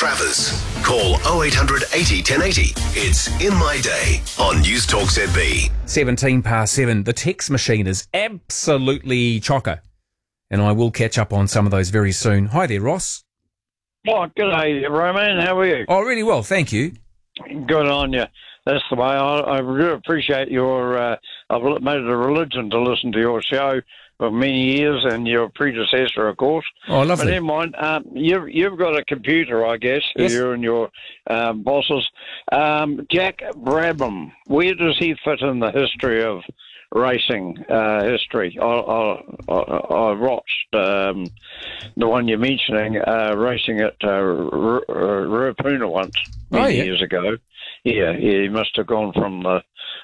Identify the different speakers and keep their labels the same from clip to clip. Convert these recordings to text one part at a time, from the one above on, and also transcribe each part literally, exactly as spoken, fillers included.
Speaker 1: Travers. Call oh eight hundred eighty ten eighty. It's In My Day on News Talk Z B.
Speaker 2: seventeen past seven. The text machine is absolutely chocker. And I will catch up on some of those very soon. Hi there, Ross.
Speaker 3: Oh, g'day, Roman. How are you?
Speaker 2: Oh, really well, thank you.
Speaker 3: Good on you. That's the way. I, I really appreciate your... Uh, I've made it a religion to listen to your show for many years, and your predecessor, of course.
Speaker 2: Oh, lovely.
Speaker 3: But never mind. Um, you've, you've got a computer, I guess,
Speaker 2: Yes.
Speaker 3: you and your um, bosses. Um, Jack Brabham, where does he fit in the history of racing uh, history? I, I, I, I watched um, the one you're mentioning, uh, racing at uh, R- R- Ruapuna once, many
Speaker 2: Oh, yeah.
Speaker 3: years ago. Yeah, yeah, he must have gone from the,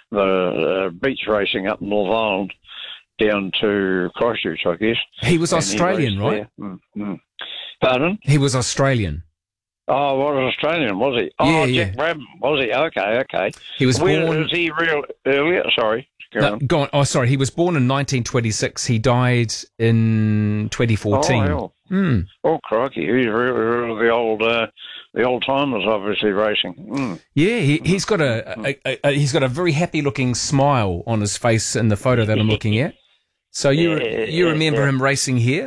Speaker 3: the uh, beach racing up North Island down to Christchurch, I guess.
Speaker 2: He was
Speaker 3: And he
Speaker 2: Australian,
Speaker 3: raced
Speaker 2: right?
Speaker 3: there. Mm, mm. Pardon?
Speaker 2: He was Australian.
Speaker 3: Oh, was Australian, was he? Oh,
Speaker 2: Yeah,
Speaker 3: Jack
Speaker 2: yeah.
Speaker 3: Brabham, was he? Okay, okay.
Speaker 2: He was
Speaker 3: Where
Speaker 2: born...
Speaker 3: was he real earlier? Sorry. Go
Speaker 2: No,
Speaker 3: on.
Speaker 2: go on. Oh, sorry. He was born in nineteen twenty-six. He died in twenty fourteen.
Speaker 3: Oh, hell.
Speaker 2: Hmm.
Speaker 3: Oh, crikey. He's really, really the old, uh, the old timers, obviously racing. Mm.
Speaker 2: Yeah, he, he's got a, a, a, a he's got a very happy looking smile on his face in the photo that I'm looking at. So you
Speaker 3: Yeah,
Speaker 2: you remember
Speaker 3: yeah.
Speaker 2: him racing here?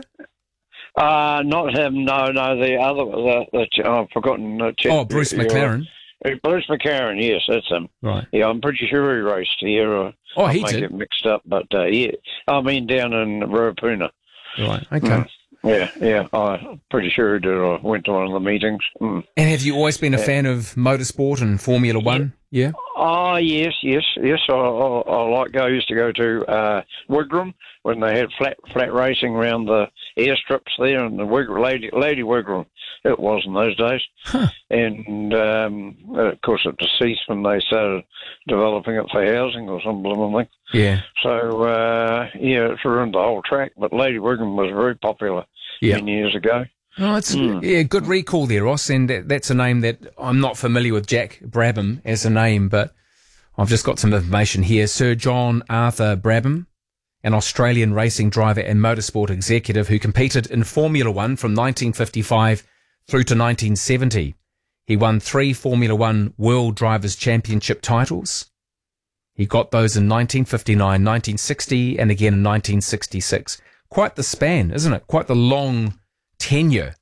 Speaker 3: Uh, not him. No, no. The other, the, the ch- oh, I've forgotten. The ch-
Speaker 2: Oh, Bruce
Speaker 3: your-
Speaker 2: McLaren.
Speaker 3: uh, Bruce McLaren. Yes, that's him.
Speaker 2: Right.
Speaker 3: Yeah, I'm pretty sure he raced here. Uh,
Speaker 2: Oh,
Speaker 3: I
Speaker 2: he
Speaker 3: might
Speaker 2: did.
Speaker 3: get mixed up, but uh, yeah, I mean down in Ruapuna.
Speaker 2: Right. Okay.
Speaker 3: Mm. Yeah, yeah, I'm pretty sure he did. I went to one of the meetings. Mm.
Speaker 2: And have you always been a
Speaker 3: Yeah.
Speaker 2: fan of motorsport and Formula One? Yeah.
Speaker 3: Oh, yes, yes, yes. I, I, I like. I used to go to uh, Wigram when they had flat flat racing around the airstrips there, and the Wig, Lady Lady Wigram it was in those days.
Speaker 2: Huh.
Speaker 3: And um, of course, it deceased when they started developing it for housing or some blooming thing.
Speaker 2: Yeah.
Speaker 3: So uh, yeah, it's ruined the whole track. But Lady Wigram was very popular
Speaker 2: Yeah.
Speaker 3: many years ago.
Speaker 2: Oh, it's
Speaker 3: Mm.
Speaker 2: yeah, good recall there, Ross. And that, that's a name that I'm not familiar with, Jack Brabham as a name, but I've just got some information here. Sir John Arthur Brabham, an Australian racing driver and motorsport executive who competed in Formula One from nineteen fifty-five through to nineteen seventy. He won three Formula One World Drivers' Championship titles. He got those in nineteen fifty-nine, nineteen sixty, and again in nineteen sixty-six. Quite the span, isn't it? Quite the long tenure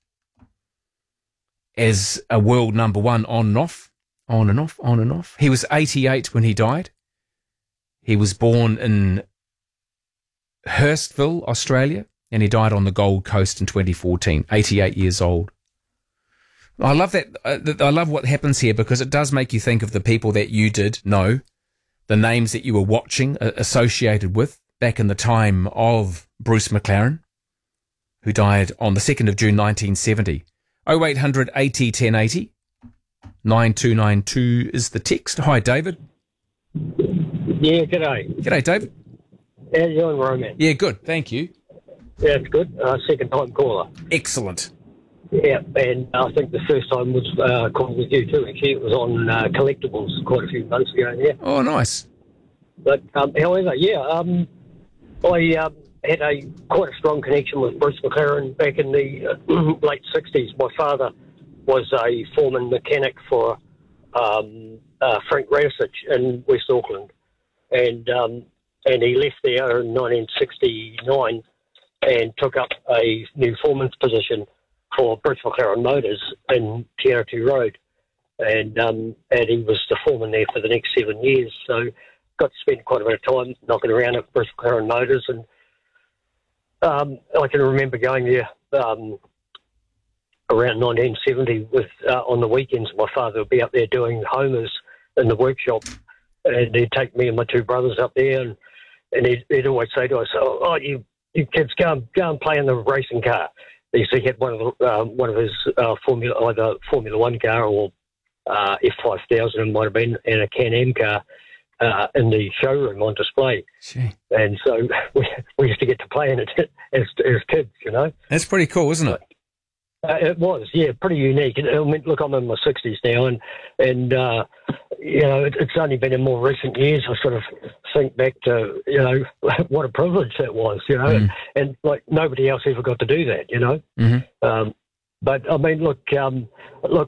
Speaker 2: as a world number one on and off, on and off, on and off. He was eighty-eight when he died. He was born in Hurstville, Australia, and he died on the Gold Coast in twenty fourteen, eighty-eight years old. I love that. uh, th- I love what happens here because it does make you think of the people that you did know, the names that you were watching, uh, associated with back in the time of Bruce McLaren, who died on the second of June nineteen seventy. oh eight hundred eighty ten eighty. nine two nine two is the text. Hi, David.
Speaker 4: Yeah, g'day.
Speaker 2: G'day, David.
Speaker 4: How you doing, Roman?
Speaker 2: Yeah, good. Thank you.
Speaker 4: Yeah, it's good. Uh, second time caller.
Speaker 2: Excellent.
Speaker 4: Yeah, and I think the first time was uh, called with you too. Actually, it was on uh, collectibles quite a few months ago. Yeah,
Speaker 2: Oh, nice.
Speaker 4: but um, however, yeah, um, I um, had a quite a strong connection with Bruce McLaren back in the uh, late sixties. My father was a foreman mechanic for um, uh, Frank Radisich in West Auckland, and um, and he left there in nineteen sixty-nine and took up a new foreman's position for Bruce McLaren Motors in Te Aratu Road, and um, and he was the foreman there for the next seven years. So got to spend quite a bit of time knocking around at Bruce McLaren Motors, and um, I can remember going there um, around nineteen seventy with uh, on the weekends. My father would be up there doing homers in the workshop, and he'd take me and my two brothers up there, and, and he'd, he'd always say to us, "Oh, oh you, you kids, go and, go and play in the racing car." He had one of the, um, one of his uh, Formula either Formula One car or uh, F five thousand, it might have been, and a Can-Am car uh, in the showroom on display.
Speaker 2: Gee.
Speaker 4: And so we, we used to get to play in it as, as kids, you know.
Speaker 2: That's pretty cool, isn't it?
Speaker 4: Uh, it was, yeah, pretty unique. And, I mean, look, I'm in my sixties now, and and uh, you know, it, it's only been in more recent years I sort of think back to, you know, what a privilege that was, you know,
Speaker 2: Mm.
Speaker 4: and, and like nobody else ever got to do that, you know.
Speaker 2: Mm-hmm.
Speaker 4: Um, but I mean, look, um, look,